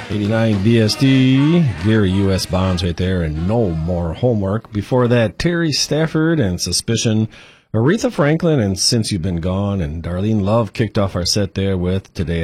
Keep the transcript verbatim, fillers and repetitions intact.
eighty-nine B S D, Gary U S Bonds right there, and No More Homework. Before that, Terry Stafford and Suspicion, Aretha Franklin and Since You've Been Gone, and Darlene Love kicked off our set there with Today